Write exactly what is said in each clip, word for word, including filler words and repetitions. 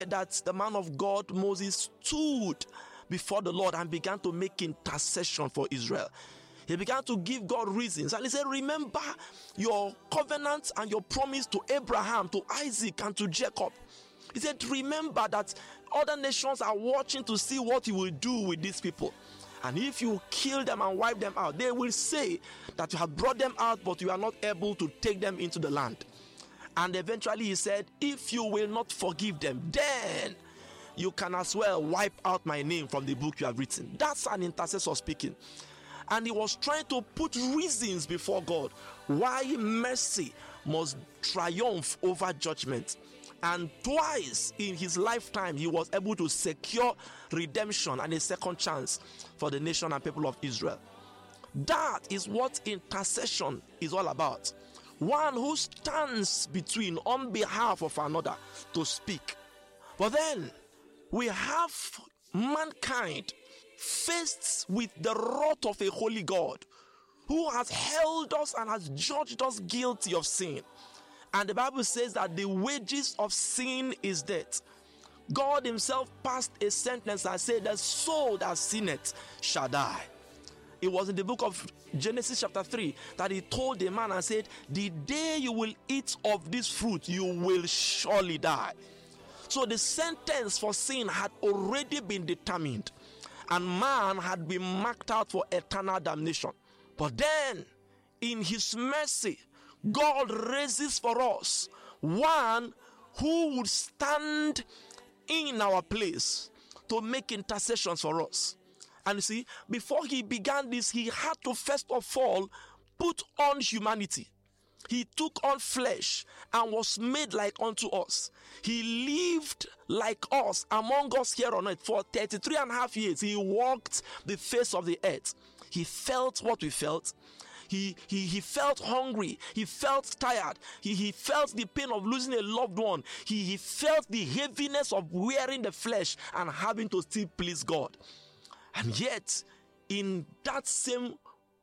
that the man of God Moses stood before the Lord and began to make intercession for Israel. He began to give God reasons, and he said, remember your covenant and your promise to Abraham, to Isaac, and to Jacob. He said, remember that other nations are watching to see what you will do with these people. And if you kill them and wipe them out, they will say that you have brought them out, but you are not able to take them into the land. And eventually he said, if you will not forgive them, then you can as well wipe out my name from the book you have written. That's an intercessor speaking. And he was trying to put reasons before God why mercy must triumph over judgment. And twice in his lifetime, he was able to secure redemption and a second chance for the nation and people of Israel. That is what intercession is all about. One who stands between on behalf of another to speak. But then we have mankind faced with the wrath of a holy God who has held us and has judged us guilty of sin. And the Bible says that the wages of sin is death. God himself passed a sentence and said, the soul that sinneth shall die. It was in the book of Genesis chapter three that he told the man and said, the day you will eat of this fruit, you will surely die. So the sentence for sin had already been determined, and man had been marked out for eternal damnation. But then, in his mercy, God raises for us one who would stand in our place to make intercessions for us. And you see, before he began this, he had to first of all put on humanity. He took on flesh and was made like unto us. He lived like us among us here on earth for thirty-three and a half years. He walked the face of the earth. He felt what we felt. He, he, he felt hungry. He felt tired. He, he felt the pain of losing a loved one. He, he felt the heaviness of wearing the flesh and having to still please God. And yet, in that same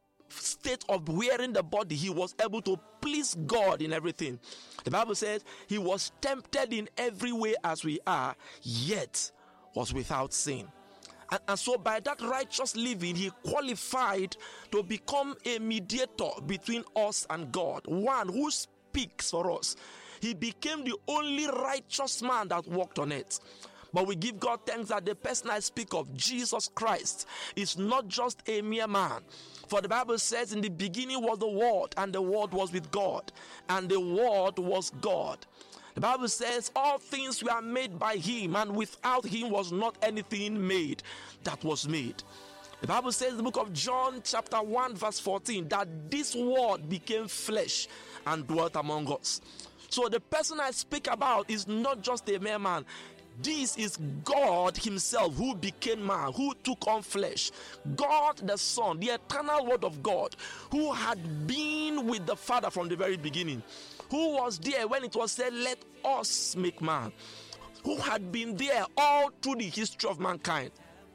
state of wearing the body, he was able to please God in everything. The Bible says he was tempted in every way as we are, yet was without sin. And, and so by that righteous living, he qualified to become a mediator between us and God, one who speaks for us. He became the only righteous man that walked on it. But we give God thanks that the person I speak of, Jesus Christ, is not just a mere man. For the Bible says, in the beginning was the Word, and the Word was with God, and the Word was God. The Bible says all things were made by him, and without him was not anything made that was made. The Bible says in the book of John chapter one verse fourteen that this word became flesh and dwelt among us. So the person I speak about is not just a mere man. This is God himself who became man, who took on flesh. God the Son, the eternal word of God, who had been with the Father from the very beginning, who was there when it was said, let us make man, who had been there all through the history of mankind.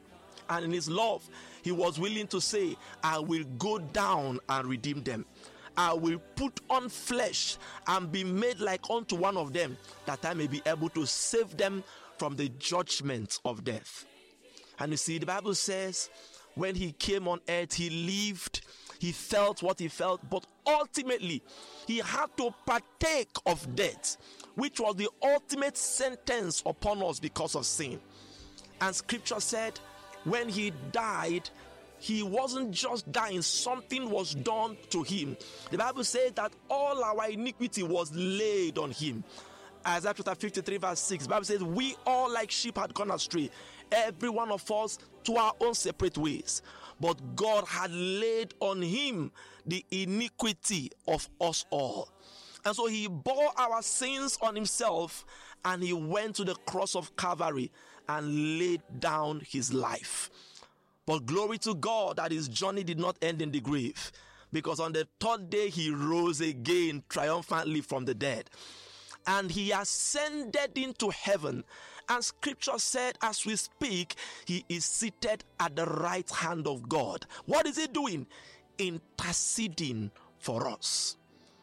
And in his love, he was willing to say, I will go down and redeem them. I will put on flesh and be made like unto one of them, that I may be able to save them from the judgment of death. And you see, the Bible says, when he came on earth, he lived, he felt what he felt, but ultimately, he had to partake of death, which was the ultimate sentence upon us because of sin. And scripture said, when he died, he wasn't just dying, something was done to him. The Bible says that all our iniquity was laid on him. Isaiah chapter fifty-three verse six, the Bible says, we all like sheep had gone astray, every one of us to our own separate ways. But God had laid on him the iniquity of us all. And so he bore our sins on himself, and he went to the cross of Calvary and laid down his life. But glory to God that his journey did not end in the grave, because on the third day he rose again triumphantly from the dead. And he ascended into heaven. And scripture said, as we speak, he is seated at the right hand of God. What is he doing? Interceding for us.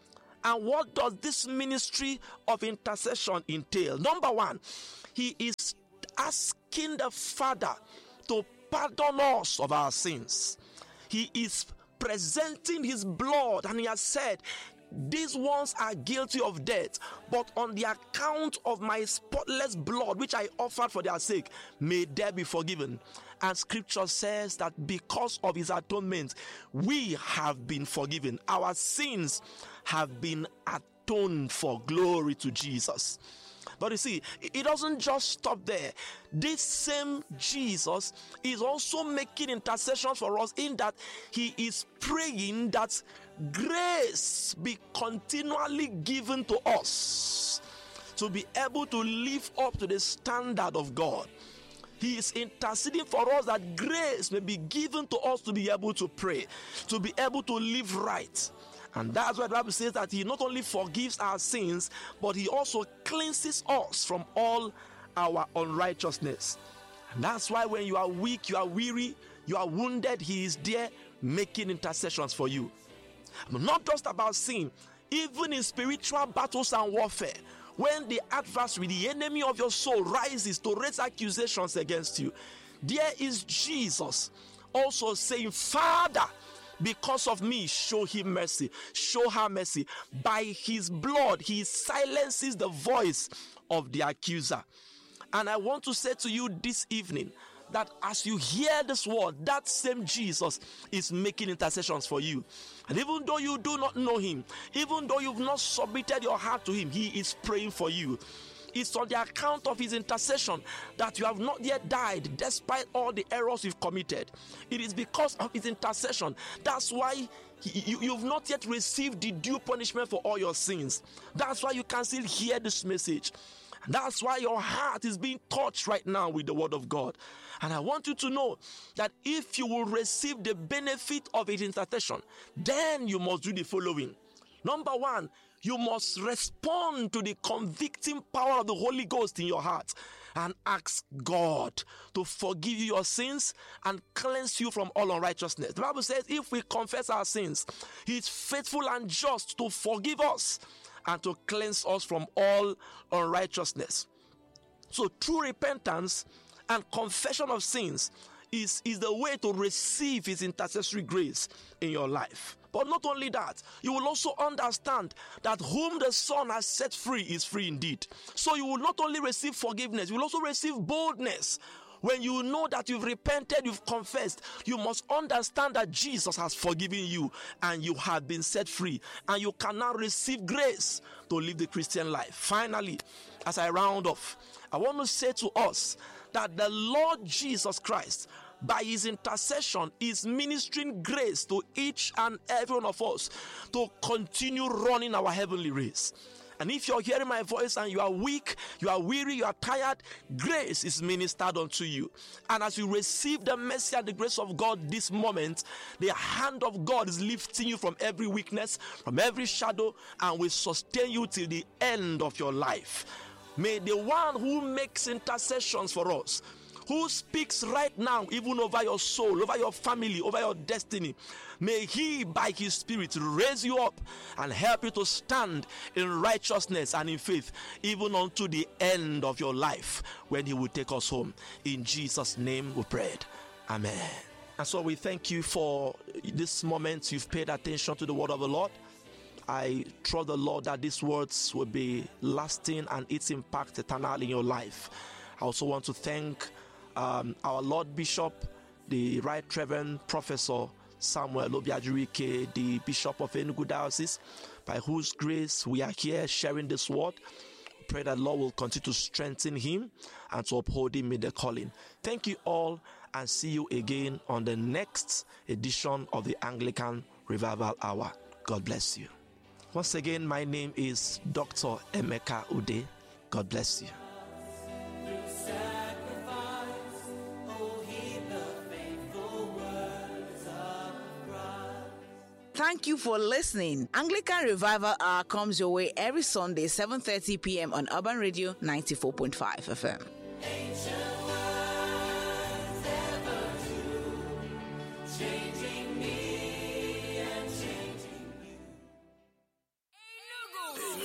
And what does this ministry of intercession entail? Number one, he is asking the Father to pardon us of our sins. He is presenting his blood, and he has said, these ones are guilty of death, but on the account of my spotless blood, which I offered for their sake, may they be forgiven. And scripture says that because of his atonement, we have been forgiven. Our sins have been atoned for. Glory to Jesus. But you see, it doesn't just stop there. This same Jesus is also making intercession for us, in that he is praying that grace be continually given to us to be able to live up to the standard of God. He is interceding for us that grace may be given to us to be able to pray, to be able to live right. And that's why the Bible says that he not only forgives our sins, but he also cleanses us from all our unrighteousness. And that's why when you are weak, you are weary, you are wounded, he is there making intercessions for you. But not just about sin, even in spiritual battles and warfare, when the adversary, the enemy of your soul, rises to raise accusations against you, there is Jesus also saying, Father, because of me, show him mercy, show her mercy. By his blood, he silences the voice of the accuser. And I want to say to you this evening that as you hear this word, that same Jesus is making intercessions for you. And even though you do not know him, even though you've not submitted your heart to him, he is praying for you. It's on the account of his intercession that you have not yet died, despite all the errors you've committed. It is because of his intercession. That's why you, you've not yet received the due punishment for all your sins. That's why you can still hear this message. That's why your heart is being touched right now with the word of God. And I want you to know that if you will receive the benefit of his intercession, then you must do the following. Number one, you must respond to the convicting power of the Holy Ghost in your heart and ask God to forgive you your sins and cleanse you from all unrighteousness. The Bible says if we confess our sins, he is faithful and just to forgive us and to cleanse us from all unrighteousness. So true repentance and confession of sins is, is the way to receive his intercessory grace in your life. But not only that, you will also understand that whom the Son has set free is free indeed. So you will not only receive forgiveness, you will also receive boldness. When you know that you've repented, you've confessed, you must understand that Jesus has forgiven you and you have been set free. And you can now receive grace to live the Christian life. Finally, as I round off, I want to say to us that the Lord Jesus Christ, by his intercession, is ministering grace to each and every one of us to continue running our heavenly race. And if you're hearing my voice and you are weak, you are weary, you are tired, grace is ministered unto you. And as you receive the mercy and the grace of God this moment, the hand of God is lifting you from every weakness, from every shadow, and will sustain you till the end of your life. May the one who makes intercessions for us, who speaks right now even over your soul, over your family, over your destiny, may he by his Spirit raise you up and help you to stand in righteousness and in faith even unto the end of your life when he will take us home. In Jesus' name we prayed. Amen. And so we thank you for this moment you've paid attention to the word of the Lord. I trust the Lord that these words will be lasting and its impact eternal in your life. I also want to thank Um, our Lord Bishop, the Right Reverend Professor Samuel Obiajurike, the Bishop of Enugu Diocese, by whose grace we are here sharing this word. We pray that Lord will continue to strengthen him and to uphold him in the calling. Thank you all, and see you again on the next edition of the Anglican Revival Hour. God bless you. Once again, my name is Doctor Emeka Ude. God bless you. Thank you for listening. Anglican Revival Hour comes your way every Sunday, seven thirty p.m. on Urban Radio ninety-four point five F M. Ancient words ever true, change